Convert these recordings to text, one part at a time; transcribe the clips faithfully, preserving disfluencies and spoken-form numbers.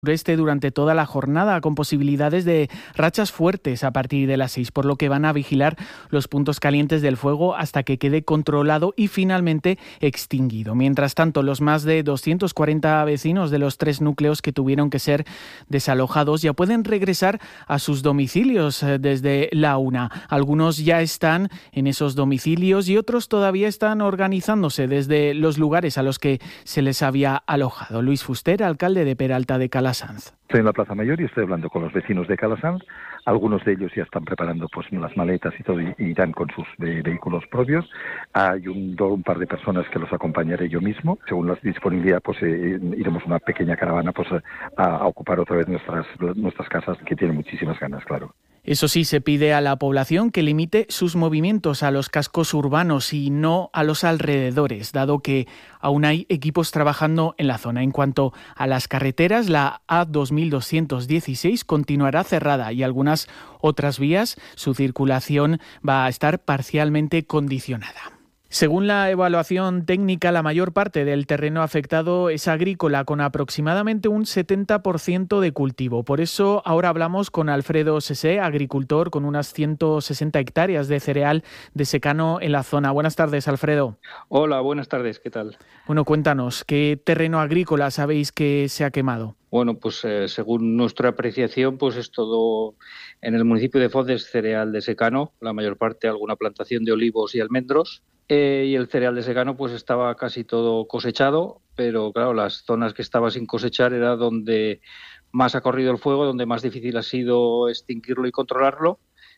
Este durante toda la jornada, con posibilidades de rachas fuertes a partir de las seis, por lo que van a vigilar los puntos calientes del fuego hasta que quede controlado y finalmente extinguido. Mientras tanto, los más de doscientos cuarenta vecinos de los tres núcleos que tuvieron que ser desalojados ya pueden regresar a sus domicilios desde la una. Algunos ya están en esos domicilios y otros todavía están organizándose desde los lugares a los que se les había alojado. Luis Fuster, alcalde de Peralta de Calasanz. Estoy en la Plaza Mayor y estoy hablando con los vecinos de Calasanz. Algunos de ellos ya están preparando pues las maletas y todo y irán con sus ve- vehículos propios. Hay un, un par de personas que los acompañaré yo mismo. Según la disponibilidad, pues eh, iremos una pequeña caravana pues a, a ocupar otra vez nuestras nuestras casas, que tienen muchísimas ganas, claro. Eso sí, se pide a la población que limite sus movimientos a los cascos urbanos y no a los alrededores, dado que aún hay equipos trabajando en la zona. En cuanto a las carreteras, la A dos mil doscientos dieciséis continuará cerrada y algunas otras vías, su circulación va a estar parcialmente condicionada. Según la evaluación técnica, la mayor parte del terreno afectado es agrícola, con aproximadamente un setenta por ciento de cultivo. Por eso ahora hablamos con Alfredo Sesé, agricultor con unas ciento sesenta hectáreas de cereal de secano en la zona. Buenas tardes, Alfredo. Hola, buenas tardes, ¿qué tal? Bueno, cuéntanos, ¿qué terreno agrícola sabéis que se ha quemado? Bueno, pues eh, según nuestra apreciación, pues es todo en el municipio de Foz, es cereal de secano, la mayor parte alguna plantación de olivos y almendros. Eh, y el cereal de secano pues estaba casi todo cosechado, pero claro, las zonas que estaba sin cosechar era donde más ha corrido el fuego, donde más difícil ha sido extinguirlo y controlarlo,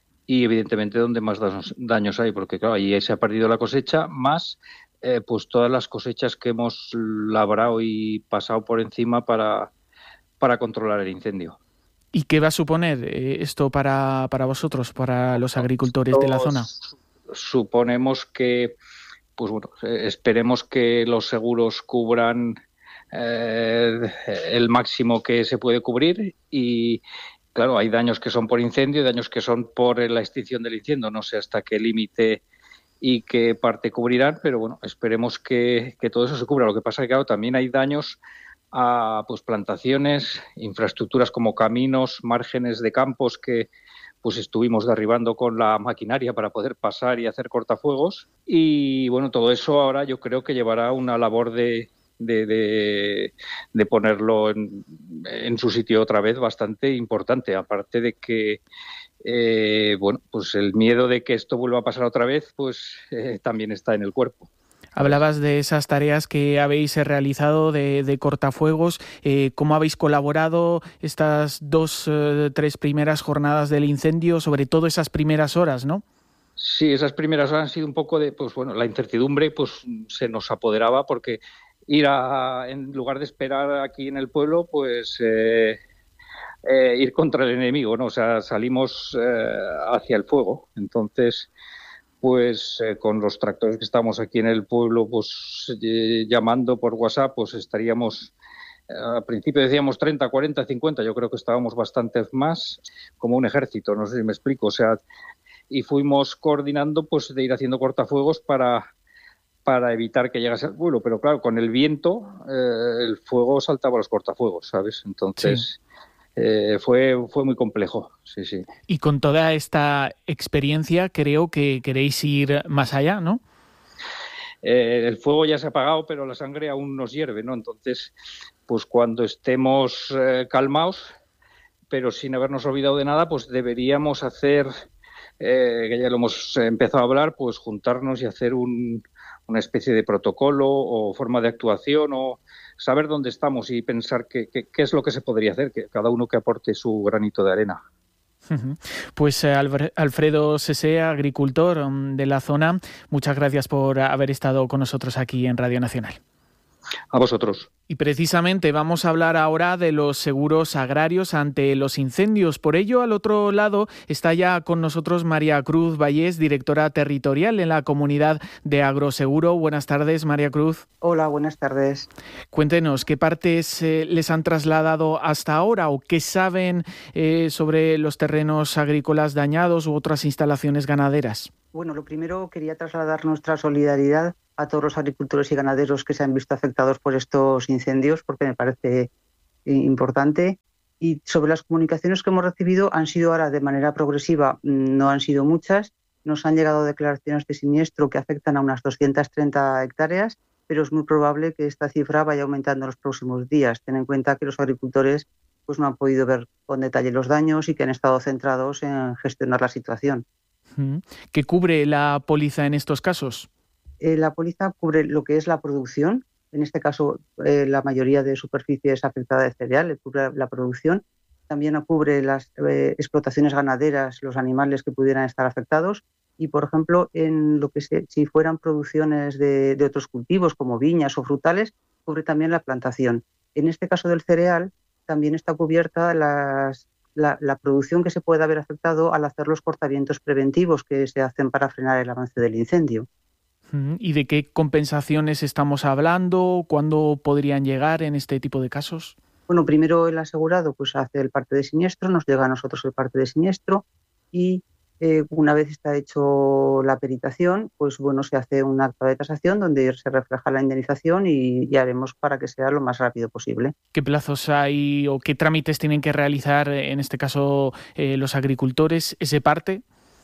y evidentemente donde más daños, daños hay, porque claro, ahí se ha perdido la cosecha, más eh, pues todas las cosechas que hemos labrado y pasado por encima para, para controlar el incendio. ¿Y qué va a suponer eh, esto para, para vosotros, para los agricultores de la zona? Suponemos que, pues bueno, esperemos que los seguros cubran eh, el máximo que se puede cubrir y, claro, hay daños que son por incendio y daños que son por la extinción del incendio. No sé hasta qué límite y qué parte cubrirán, pero bueno, esperemos que, que todo eso se cubra. Lo que pasa es que, claro, también hay daños a pues plantaciones, infraestructuras como caminos, márgenes de campos que pues estuvimos derribando con la maquinaria para poder pasar y hacer cortafuegos. Y bueno, todo eso ahora yo creo que llevará una labor de, de, de, de ponerlo en, en su sitio otra vez bastante importante, aparte de que eh, bueno, pues el miedo de que esto vuelva a pasar otra vez, pues eh, también está en el cuerpo. Hablabas de esas tareas que habéis realizado de, de cortafuegos. Eh, ¿Cómo habéis colaborado estas dos, eh, tres primeras jornadas del incendio, sobre todo esas primeras horas, ¿no? Sí, esas primeras horas han sido un poco de, pues bueno, la incertidumbre pues se nos apoderaba porque ir a, en lugar de esperar aquí en el pueblo, pues eh, eh, ir contra el enemigo, ¿no? O sea, salimos eh, hacia el fuego. Entonces, pues eh, con los tractores que estamos aquí en el pueblo, pues eh, llamando por WhatsApp, pues estaríamos, eh, al principio decíamos treinta, cuarenta, cincuenta, yo creo que estábamos bastantes más, como un ejército, no sé si me explico, o sea, y fuimos coordinando pues de ir haciendo cortafuegos para, para evitar que llegase al pueblo, pero claro, con el viento eh, el fuego saltaba a los cortafuegos, ¿sabes? Entonces... Sí. Eh, fue, fue muy complejo, sí, sí. Y con toda esta experiencia creo que queréis ir más allá, ¿no? Eh, el fuego ya se ha apagado, pero la sangre aún nos hierve, ¿no? Entonces, pues cuando estemos eh, calmados, pero sin habernos olvidado de nada, pues deberíamos hacer, eh, que ya lo hemos empezado a hablar, pues juntarnos y hacer un, una especie de protocolo o forma de actuación o saber dónde estamos y pensar qué, qué, qué es lo que se podría hacer, que cada uno que aporte su granito de arena. Pues Alfredo Sesé, agricultor de la zona, muchas gracias por haber estado con nosotros aquí en Radio Nacional. A vosotros. Y precisamente vamos a hablar ahora de los seguros agrarios ante los incendios. Por ello, al otro lado está ya con nosotros María Cruz Vallés, directora territorial en la comunidad de Agroseguro. Buenas tardes, María Cruz. Hola, buenas tardes. Cuéntenos, ¿qué partes eh, les han trasladado hasta ahora o qué saben eh, sobre los terrenos agrícolas dañados u otras instalaciones ganaderas? Bueno, lo primero quería trasladar nuestra solidaridad a todos los agricultores y ganaderos que se han visto afectados por estos incendios, porque me parece eh, importante. Y sobre las comunicaciones que hemos recibido, han sido ahora de manera progresiva, no han sido muchas. Nos han llegado declaraciones de siniestro que afectan a unas doscientas treinta hectáreas, pero es muy probable que esta cifra vaya aumentando en los próximos días. Ten en cuenta que los agricultores pues, no han podido ver con detalle los daños y que han estado centrados en gestionar la situación. ¿Qué cubre la póliza en estos casos? Eh, la póliza cubre lo que es la producción. En este caso, eh, la mayoría de superficie es afectada de cereal, cubre la producción. También cubre las eh, explotaciones ganaderas, los animales que pudieran estar afectados. Y, por ejemplo, en lo que se, si fueran producciones de, de otros cultivos, como viñas o frutales, cubre también la plantación. En este caso del cereal, también está cubierta las, la, la producción que se puede haber afectado al hacer los cortamientos preventivos que se hacen para frenar el avance del incendio. ¿Y de qué compensaciones estamos hablando? ¿Cuándo podrían llegar en este tipo de casos? Bueno, primero el asegurado pues hace el parte de siniestro, nos llega a nosotros el parte de siniestro y eh, una vez está hecho la peritación, pues bueno, se hace un acta de tasación donde se refleja la indemnización y, y haremos para que sea lo más rápido posible. ¿Qué plazos hay o qué trámites tienen que realizar, en este caso, eh, los agricultores, ese parte?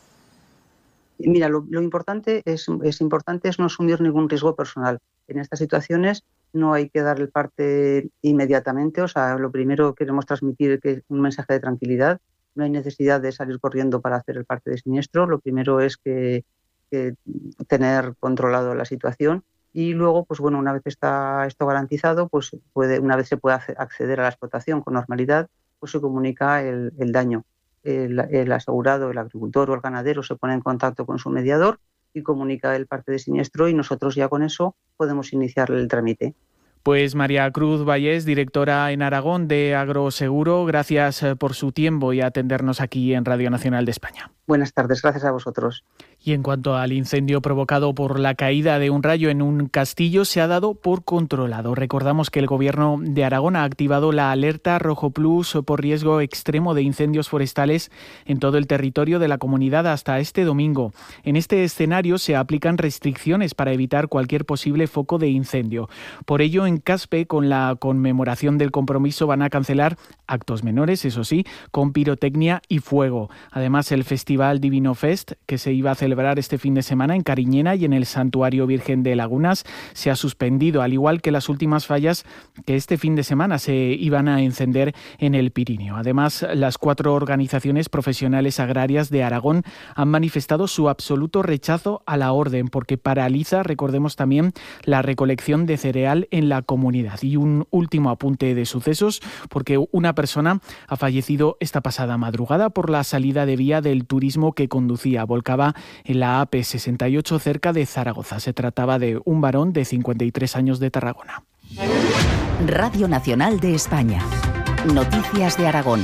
Mira, lo, lo importante es, es importante es no asumir ningún riesgo personal. En estas situaciones no hay que dar el parte inmediatamente, o sea, lo primero queremos transmitir que es un mensaje de tranquilidad. No hay necesidad de salir corriendo para hacer el parte de siniestro. Lo primero es que, que tener controlado la situación y luego, pues bueno, una vez está esto garantizado, pues puede, una vez se puede acceder a la explotación con normalidad, pues se comunica el, el daño. El, el asegurado, el agricultor o el ganadero se pone en contacto con su mediador y comunica el parte de siniestro y nosotros ya con eso podemos iniciar el trámite. Pues María Cruz Vallés, directora en Aragón de Agroseguro, gracias por su tiempo y atendernos aquí en Radio Nacional de España. Buenas tardes, gracias a vosotros. Y en cuanto al incendio provocado por la caída de un rayo en un castillo, se ha dado por controlado. Recordamos que el Gobierno de Aragón ha activado la alerta Rojo Plus por riesgo extremo de incendios forestales en todo el territorio de la comunidad hasta este domingo. En este escenario se aplican restricciones para evitar cualquier posible foco de incendio. Por ello, en Caspe, con la conmemoración del compromiso, van a cancelar actos menores, eso sí, con pirotecnia y fuego. Además, el Festival Divino Fest, que se iba a celebrar este fin de semana en Cariñena y en el Santuario Virgen de Lagunas, se ha suspendido, al igual que las últimas fallas que este fin de semana se iban a encender en el Pirineo. Además, las cuatro organizaciones profesionales agrarias de Aragón han manifestado su absoluto rechazo a la orden, porque paraliza, recordemos también, la recolección de cereal en la comunidad. Y un último apunte de sucesos, porque una persona ha fallecido esta pasada madrugada por la salida de vía del turismo que conducía. Volcaba en la A P sesenta y ocho cerca de Zaragoza. Se trataba de un varón de cincuenta y tres años de Tarragona. Radio Nacional de España. Noticias de Aragón.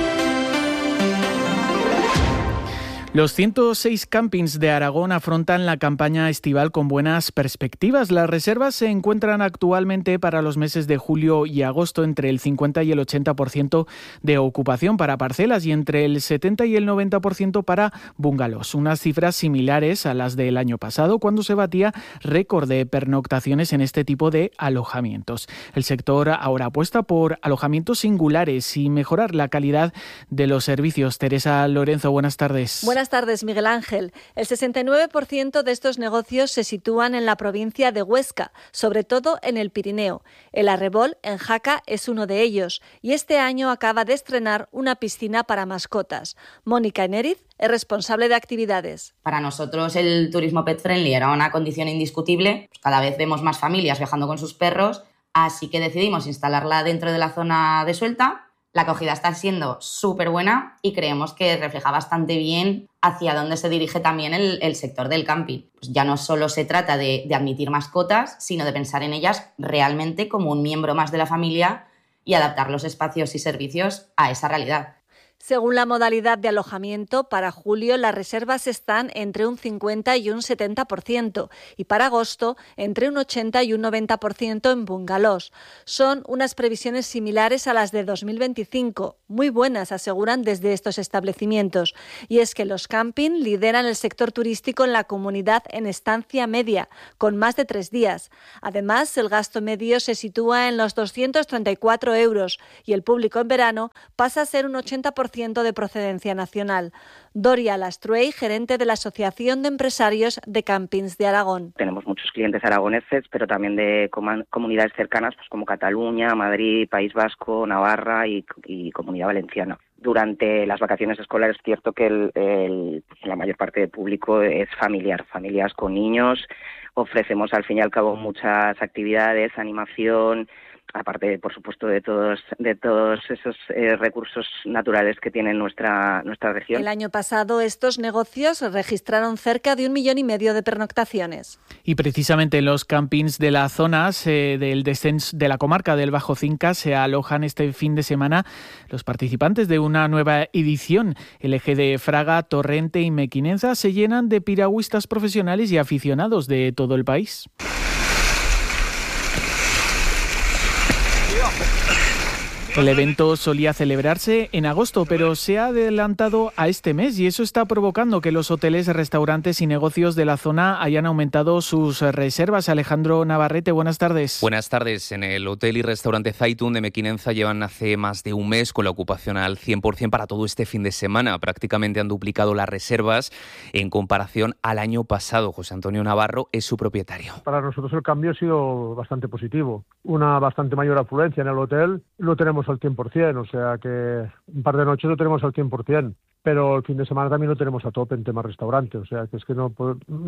Los ciento seis campings de Aragón afrontan la campaña estival con buenas perspectivas. Las reservas se encuentran actualmente para los meses de julio y agosto entre el cincuenta y el ochenta por ciento de ocupación para parcelas y entre el setenta y el noventa por ciento para bungalows. Unas cifras similares a las del año pasado, cuando se batía récord de pernoctaciones en este tipo de alojamientos. El sector ahora apuesta por alojamientos singulares y mejorar la calidad de los servicios. Teresa Lorenzo, buenas tardes. Buenas tardes, Miguel Ángel. El sesenta y nueve por ciento de estos negocios se sitúan en la provincia de Huesca, sobre todo en el Pirineo. El Arrebol, en Jaca, es uno de ellos y este año acaba de estrenar una piscina para mascotas. Mónica Enériz es responsable de actividades. Para nosotros el turismo pet friendly era una condición indiscutible. Cada vez vemos más familias viajando con sus perros, así que decidimos instalarla dentro de la zona de suelta. La acogida está siendo súper buena y creemos que refleja bastante bien hacia dónde se dirige también el, el sector del camping. Pues ya no solo se trata de, de admitir mascotas, sino de pensar en ellas realmente como un miembro más de la familia y adaptar los espacios y servicios a esa realidad. Según la modalidad de alojamiento, para julio las reservas están entre un cincuenta y un setenta por ciento y para agosto entre un ochenta y un noventa por ciento en bungalows. Son unas previsiones similares a las de dos mil veinticinco, muy buenas, aseguran desde estos establecimientos. Y es que los camping lideran el sector turístico en la comunidad en estancia media, con más de tres días. Además, el gasto medio se sitúa en los doscientos treinta y cuatro euros y el público en verano pasa a ser un ochenta por ciento de procedencia nacional. Doria Lastruey, gerente de la Asociación de Empresarios de Campings de Aragón. Tenemos muchos clientes aragoneses, pero también de com- comunidades cercanas, pues como Cataluña, Madrid, País Vasco, Navarra y, y Comunidad Valenciana. Durante las vacaciones escolares es cierto que el, el, pues la mayor parte del público es familiar, familias con niños. Ofrecemos al fin y al cabo muchas actividades, animación, aparte, por supuesto, de todos de todos esos eh, recursos naturales que tiene nuestra nuestra región. El año pasado estos negocios registraron cerca de un millón y medio de pernoctaciones. Y precisamente en los campings de la zona eh, del descenso de la comarca del Bajo Cinca se alojan este fin de semana los participantes de una nueva edición. El eje de Fraga, Torrente y Mequinenza se llenan de piragüistas profesionales y aficionados de todo el país. El evento solía celebrarse en agosto, pero se ha adelantado a este mes y eso está provocando que los hoteles, restaurantes y negocios de la zona hayan aumentado sus reservas. Alejandro Navarrete, buenas tardes. Buenas tardes. En el hotel y restaurante Zaitun de Mequinenza llevan hace más de un mes con la ocupación al cien por ciento para todo este fin de semana. Prácticamente han duplicado las reservas en comparación al año pasado. José Antonio Navarro es su propietario. Para nosotros el cambio ha sido bastante positivo. Una bastante mayor afluencia en el hotel. Lo tenemos al cien por ciento, o sea que un par de noches lo tenemos al cien por ciento, pero el fin de semana también lo tenemos a tope en tema restaurante, o sea que es que no,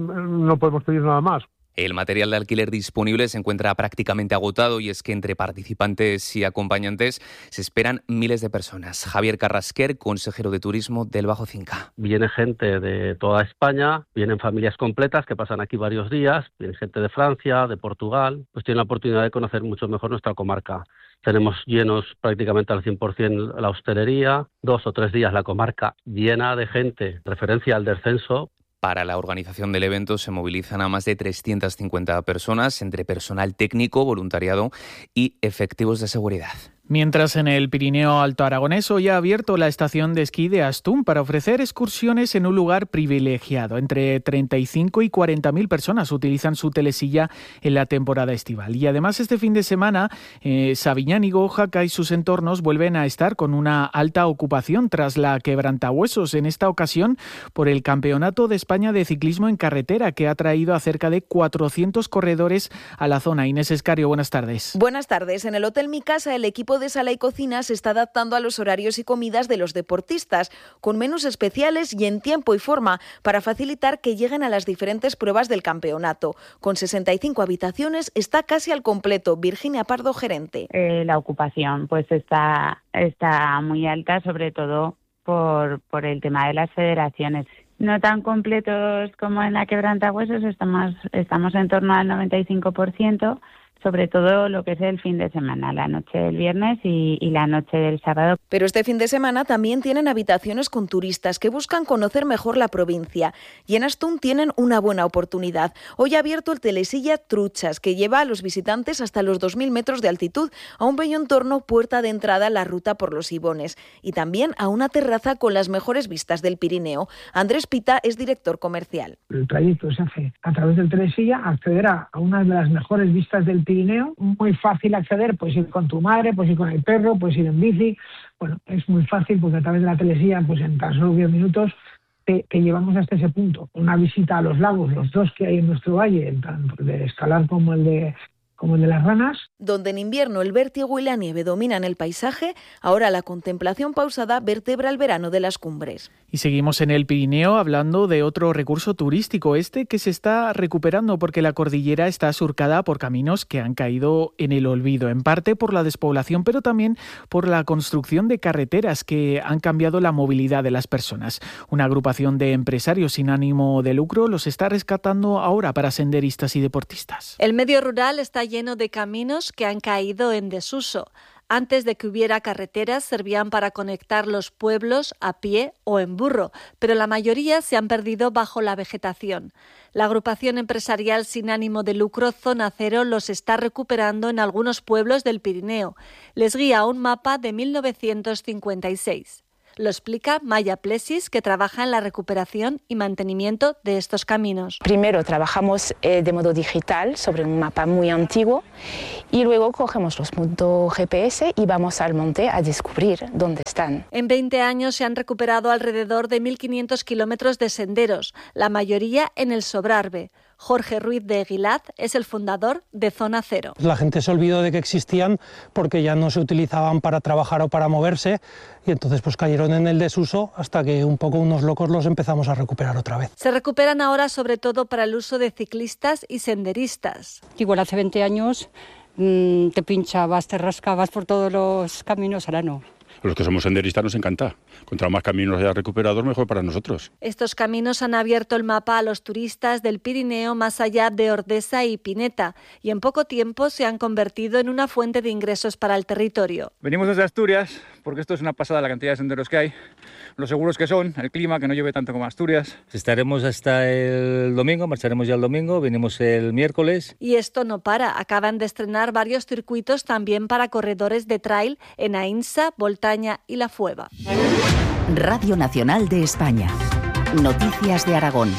no podemos pedir nada más. El material de alquiler disponible se encuentra prácticamente agotado y es que entre participantes y acompañantes se esperan miles de personas. Javier Carrasquer, consejero de Turismo del Bajo Cinca. Viene gente de toda España, vienen familias completas que pasan aquí varios días, viene gente de Francia, de Portugal, pues tienen la oportunidad de conocer mucho mejor nuestra comarca. Tenemos llenos prácticamente al cien por ciento la hostelería, dos o tres días la comarca llena de gente, referencia al descenso. Para la organización del evento se movilizan a más de trescientas cincuenta personas, entre personal técnico, voluntariado y efectivos de seguridad. Mientras en el Pirineo Alto Aragonés hoy ha abierto la estación de esquí de Astún para ofrecer excursiones en un lugar privilegiado. Entre treinta y cinco y cuarenta mil personas utilizan su telesilla en la temporada estival. Y además este fin de semana eh, Sabiñánigo, Jaca y sus entornos vuelven a estar con una alta ocupación tras la quebrantahuesos, en esta ocasión por el Campeonato de España de Ciclismo en Carretera, que ha traído a cerca de cuatrocientos corredores a la zona. Inés Escario, buenas tardes. Buenas tardes. En el Hotel Mi Casa el equipo de Sala y Cocina se está adaptando a los horarios y comidas de los deportistas, con menús especiales y en tiempo y forma para facilitar que lleguen a las diferentes pruebas del campeonato. Con sesenta y cinco habitaciones está casi al completo. Virginia Pardo, gerente. Eh, la ocupación pues está, está muy alta, sobre todo por, por el tema de las federaciones. No tan completos como en la Quebrantahuesos, estamos, estamos en torno al noventa y cinco por ciento, sobre todo lo que es el fin de semana, la noche del viernes y, y la noche del sábado. Pero este fin de semana también tienen habitaciones con turistas que buscan conocer mejor la provincia. Y en Astún tienen una buena oportunidad. Hoy ha abierto el telesilla Truchas, que lleva a los visitantes hasta los dos mil metros de altitud, a un bello entorno, puerta de entrada a la ruta por los Ibones. Y también a una terraza con las mejores vistas del Pirineo. Andrés Pita es director comercial. El trayecto se hace a través del telesilla, accederá a una de las mejores vistas del Pirineo, muy fácil acceder, puedes ir con tu madre, puedes ir con el perro, puedes ir en bici, bueno, es muy fácil porque a través de la telesilla, pues en tan solo diez minutos te, te llevamos hasta ese punto. Una visita a los lagos, los dos que hay en nuestro valle, tanto el de Escalar como el de como el de las Ranas. Donde en invierno el vértigo y la nieve dominan el paisaje, ahora la contemplación pausada vertebra el verano de las cumbres. Y seguimos en el Pirineo hablando de otro recurso turístico, este que se está recuperando porque la cordillera está surcada por caminos que han caído en el olvido, en parte por la despoblación, pero también por la construcción de carreteras que han cambiado la movilidad de las personas. Una agrupación de empresarios sin ánimo de lucro los está rescatando ahora para senderistas y deportistas. El medio rural está lleno de caminos que han caído en desuso. Antes de que hubiera carreteras, servían para conectar los pueblos a pie o en burro, pero la mayoría se han perdido bajo la vegetación. La agrupación empresarial sin ánimo de lucro Zona Cero los está recuperando en algunos pueblos del Pirineo. Les guía un mapa de mil novecientos cincuenta y seis. Lo explica Maya Plesis, que trabaja en la recuperación y mantenimiento de estos caminos. Primero trabajamos eh, de modo digital sobre un mapa muy antiguo y luego cogemos los puntos G P S y vamos al monte a descubrir dónde están. En veinte años se han recuperado alrededor de mil quinientos kilómetros de senderos, la mayoría en el Sobrarbe. Jorge Ruiz de Eguilaz es el fundador de Zona Cero. La gente se olvidó de que existían porque ya no se utilizaban para trabajar o para moverse y entonces pues cayeron en el desuso hasta que un poco unos locos los empezamos a recuperar otra vez. Se recuperan ahora sobre todo para el uso de ciclistas y senderistas. Igual hace veinte años mmm, te pinchabas, te rascabas por todos los caminos, ahora no. Los que somos senderistas nos encanta. Contra más caminos haya recuperados, mejor para nosotros. Estos caminos han abierto el mapa a los turistas del Pirineo más allá de Ordesa y Pineta y en poco tiempo se han convertido en una fuente de ingresos para el territorio. Venimos desde Asturias porque esto es una pasada la cantidad de senderos que hay, los seguros que son, el clima, que no llueve tanto como Asturias. Estaremos hasta el domingo, marcharemos ya el domingo, venimos el miércoles. Y esto no para, acaban de estrenar varios circuitos también para corredores de trail en Aínsa, Voltaña y La Fueva. Radio Nacional de España. Noticias de Aragón.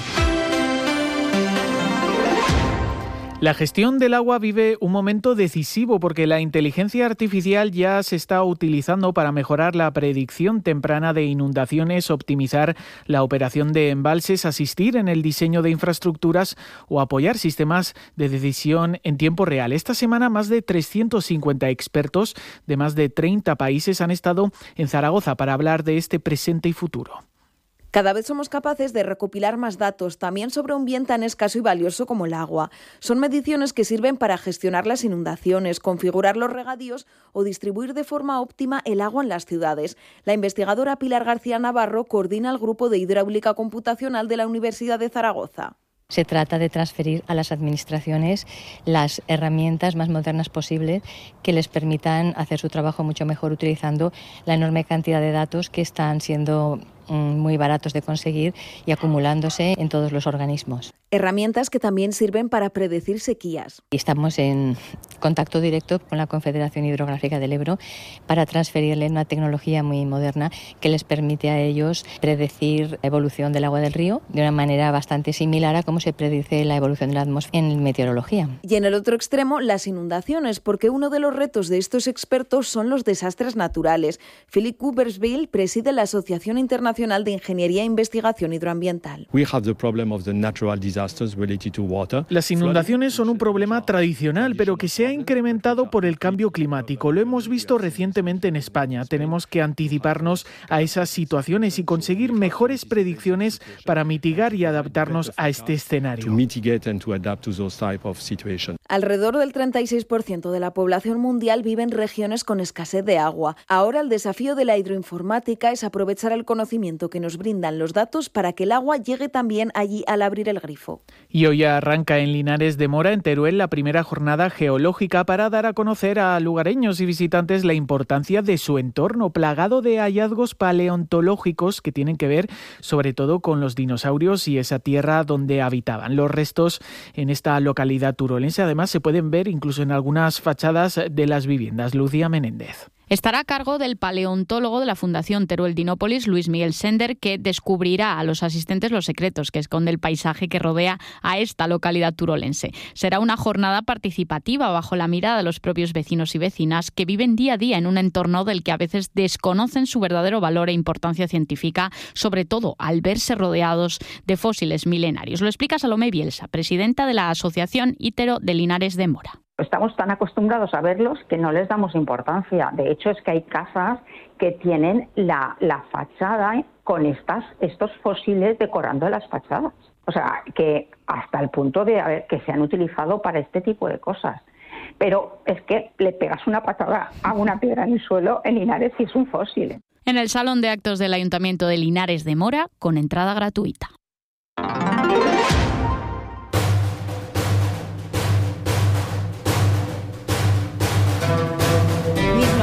La gestión del agua vive un momento decisivo porque la inteligencia artificial ya se está utilizando para mejorar la predicción temprana de inundaciones, optimizar la operación de embalses, asistir en el diseño de infraestructuras o apoyar sistemas de decisión en tiempo real. Esta semana más de trescientos cincuenta expertos de más de treinta países han estado en Zaragoza para hablar de este presente y futuro. Cada vez somos capaces de recopilar más datos, también sobre un bien tan escaso y valioso como el agua. Son mediciones que sirven para gestionar las inundaciones, configurar los regadíos o distribuir de forma óptima el agua en las ciudades. La investigadora Pilar García Navarro coordina el Grupo de Hidráulica Computacional de la Universidad de Zaragoza. Se trata de transferir a las administraciones las herramientas más modernas posibles que les permitan hacer su trabajo mucho mejor utilizando la enorme cantidad de datos que están siendo muy baratos de conseguir y acumulándose en todos los organismos. Herramientas que también sirven para predecir sequías. Estamos en contacto directo con la Confederación Hidrográfica del Ebro para transferirle una tecnología muy moderna que les permite a ellos predecir la evolución del agua del río de una manera bastante similar a cómo se predice la evolución de la atmósfera en meteorología. Y en el otro extremo, las inundaciones, porque uno de los retos de estos expertos son los desastres naturales. Philip Coopersville preside la Asociación Internacional de Ingeniería e Investigación Hidroambiental. We have the problem of the natural disasters related to water. Las inundaciones son un problema tradicional, pero que se ha incrementado por el cambio climático. Lo hemos visto recientemente en España. Tenemos que anticiparnos a esas situaciones y conseguir mejores predicciones para mitigar y adaptarnos a este escenario. To mitigate and to adapt to those type of situations. Alrededor del treinta y seis por ciento de la población mundial vive en regiones con escasez de agua. Ahora el desafío de la hidroinformática es aprovechar el conocimiento que nos brindan los datos para que el agua llegue también allí al abrir el grifo. Y hoy arranca en Linares de Mora, en Teruel, la primera jornada geológica para dar a conocer a lugareños y visitantes la importancia de su entorno, plagado de hallazgos paleontológicos que tienen que ver sobre todo con los dinosaurios y esa tierra donde habitaban. Los restos en esta localidad turolense además se pueden ver incluso en algunas fachadas de las viviendas. Lucía Menéndez. Estará a cargo del paleontólogo de la Fundación Teruel Dinópolis, Luis Miguel Sender, que descubrirá a los asistentes los secretos que esconde el paisaje que rodea a esta localidad turolense. Será una jornada participativa bajo la mirada de los propios vecinos y vecinas que viven día a día en un entorno del que a veces desconocen su verdadero valor e importancia científica, sobre todo al verse rodeados de fósiles milenarios. Lo explica Salomé Bielsa, presidenta de la Asociación Ítero de Linares de Mora. Estamos tan acostumbrados a verlos que no les damos importancia. De hecho, es que hay casas que tienen la, la fachada con estas, estos fósiles decorando las fachadas. O sea, que hasta el punto de a ver, que se han utilizado para este tipo de cosas. Pero es que le pegas una patada a una piedra en el suelo en Linares y es un fósil. En el Salón de Actos del Ayuntamiento de Linares de Mora, con entrada gratuita.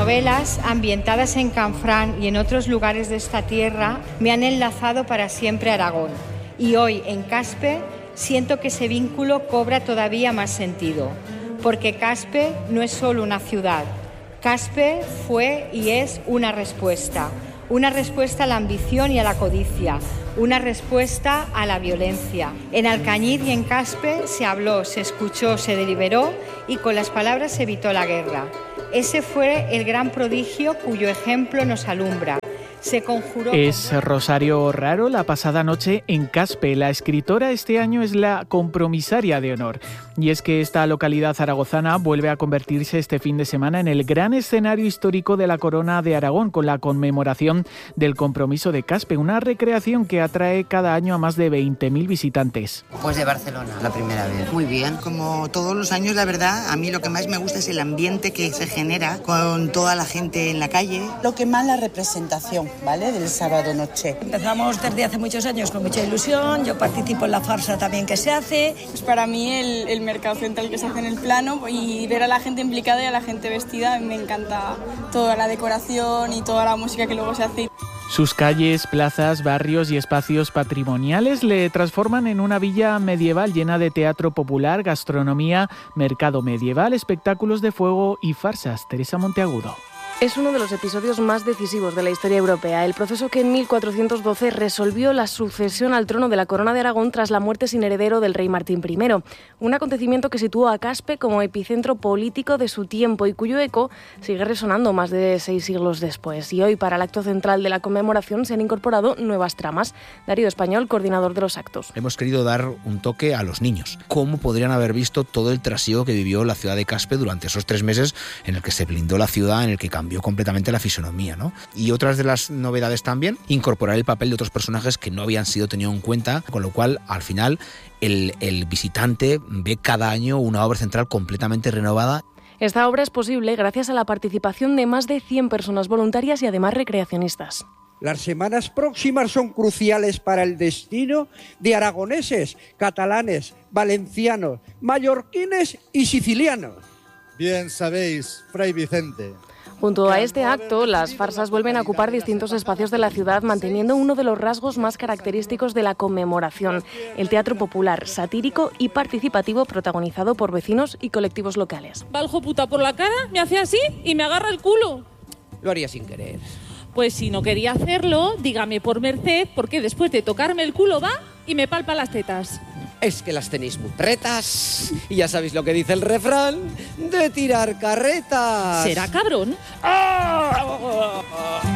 novelas ambientadas en Canfranc y en otros lugares de esta tierra me han enlazado para siempre a Aragón. Y hoy, en Caspe, siento que ese vínculo cobra todavía más sentido, porque Caspe no es solo una ciudad. Caspe fue y es una respuesta, una respuesta a la ambición y a la codicia, una respuesta a la violencia. En Alcañiz y en Caspe se habló, se escuchó, se deliberó y con las palabras se evitó la guerra. Ese fue el gran prodigio cuyo ejemplo nos alumbra. Se conjuró... Es Rosario Raro la pasada noche en Caspe. La escritora este año es la compromisaria de honor. Y es que esta localidad zaragozana vuelve a convertirse este fin de semana en el gran escenario histórico de la Corona de Aragón, con la conmemoración del compromiso de Caspe, una recreación que atrae cada año a más de veinte mil visitantes. Pues de Barcelona, la primera vez. Muy bien. Como todos los años, la verdad, a mí lo que más me gusta es el ambiente que se genera con toda la gente en la calle. Lo que más la representación, ¿vale? Del sábado noche. Empezamos desde hace muchos años con mucha ilusión, yo participo en la farsa también que se hace. Pues para mí el, el mercado central que se hace en el plano y ver a la gente implicada y a la gente vestida, me encanta toda la decoración y toda la música que luego se hace. Sus calles, plazas, barrios y espacios patrimoniales le transforman en una villa medieval llena de teatro popular, gastronomía, mercado medieval, espectáculos de fuego y farsas. Teresa Monteagudo. Es uno de los episodios más decisivos de la historia europea, el proceso que en mil cuatrocientos doce resolvió la sucesión al trono de la Corona de Aragón tras la muerte sin heredero del rey Martín primero. Un acontecimiento que situó a Caspe como epicentro político de su tiempo y cuyo eco sigue resonando más de seis siglos después. Y hoy, para el acto central de la conmemoración, se han incorporado nuevas tramas. Darío Español, coordinador de los actos. Hemos querido dar un toque a los niños. ¿Cómo podrían haber visto todo el trasiego que vivió la ciudad de Caspe durante esos tres meses en el que se blindó la ciudad, en el que cambió cambió completamente la fisonomía, ¿no? Y otras de las novedades también, incorporar el papel de otros personajes que no habían sido tenidos en cuenta, con lo cual, al final, el, el visitante ve cada año una obra central completamente renovada. Esta obra es posible gracias a la participación de más de cien personas voluntarias y además recreacionistas. Las semanas próximas son cruciales para el destino de aragoneses, catalanes, valencianos, mallorquines y sicilianos. Bien sabéis, Fray Vicente. Junto a este acto, las farsas vuelven a ocupar distintos espacios de la ciudad, manteniendo uno de los rasgos más característicos de la conmemoración, el teatro popular, satírico y participativo protagonizado por vecinos y colectivos locales. Va el hijo puta por la cara, me hace así y me agarra el culo. Lo haría sin querer. Pues si no quería hacerlo, dígame por merced, porque después de tocarme el culo va y me palpa las tetas. Es que las tenéis muy pretas. Y ya sabéis lo que dice el refrán de tirar carretas. ¿Será cabrón? ¡Ah!